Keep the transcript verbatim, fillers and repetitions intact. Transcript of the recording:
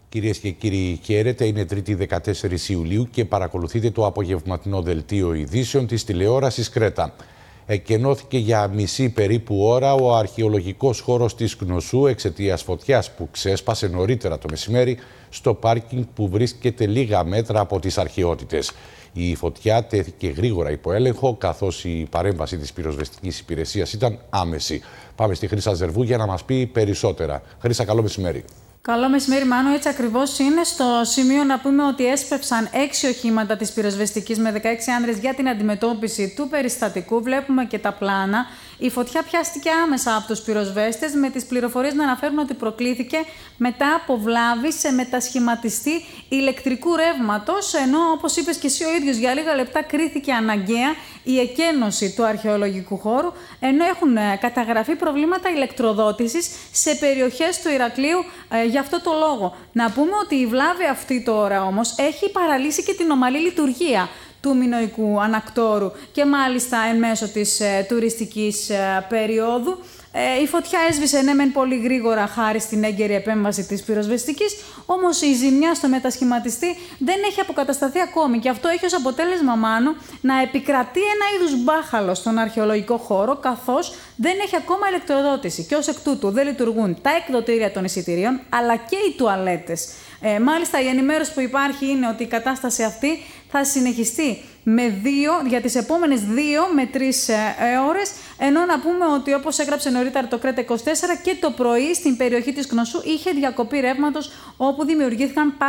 Κυρίες και κύριοι, χαίρετε. Είναι Τρίτη δεκατέσσερις Ιουλίου και παρακολουθείτε το απογευματινό δελτίο ειδήσεων της τηλεόρασης Κρέτα. Εκενώθηκε για μισή περίπου ώρα ο αρχαιολογικός χώρος της Κνωσού εξαιτίας φωτιάς που ξέσπασε νωρίτερα το μεσημέρι στο πάρκινγκ που βρίσκεται λίγα μέτρα από τις αρχαιότητες. Η φωτιά τέθηκε γρήγορα υπό έλεγχο, καθώς η παρέμβαση της πυροσβεστικής υπηρεσίας ήταν άμεση. Πάμε στη Χρύσα Ζερβού για να μας πει περισσότερα. Χρύσα, καλό μεσημέρι. Καλό μεσημέρι, Μάνο. Έτσι ακριβώς είναι. Στο σημείο να πούμε ότι έσπευσαν έξι οχήματα της πυροσβεστικής με δεκαέξι άνδρες για την αντιμετώπιση του περιστατικού. Βλέπουμε και τα πλάνα. Η φωτιά πιάστηκε άμεσα από τους πυροσβέστες, με τις πληροφορίες να αναφέρουν ότι προκλήθηκε μετά από βλάβη σε μετασχηματιστή ηλεκτρικού ρεύματος, ενώ όπως είπες και εσύ ο ίδιος, για λίγα λεπτά κρίθηκε αναγκαία η εκένωση του αρχαιολογικού χώρου, ενώ έχουν καταγραφεί προβλήματα ηλεκτροδότησης σε περιοχές του Ηρακλείου ε, για αυτό το λόγο. Να πούμε ότι η βλάβη αυτή τώρα όμως έχει παραλύσει και την ομαλή λειτουργία του μινωικού ανακτόρου και μάλιστα εν μέσω της ε, τουριστικής ε, περίοδου. Ε, η φωτιά έσβησε ναι μεν πολύ γρήγορα χάρη στην έγκαιρη επέμβαση της πυροσβεστικής, όμως η ζημιά στο μετασχηματιστή δεν έχει αποκατασταθεί ακόμη και αυτό έχει ως αποτέλεσμα, Μάνο, να επικρατεί ένα είδους μπάχαλο στον αρχαιολογικό χώρο, καθώς δεν έχει ακόμα ηλεκτροδότηση και ως εκ τούτου δεν λειτουργούν τα εκδοτήρια των εισιτηρίων αλλά και οι τουαλέτες. Ε, μάλιστα, η ενημέρωση που υπάρχει είναι ότι η κατάσταση αυτή θα συνεχιστεί με δύο, για τις επόμενες δύο με τρεις ε, ώρες, ενώ να πούμε ότι όπως έγραψε νωρίτερα το Κρέτα είκοσι τέσσερα και το πρωί στην περιοχή της Κνωσού είχε διακοπή ρεύματος, όπου δημιουργήθηκαν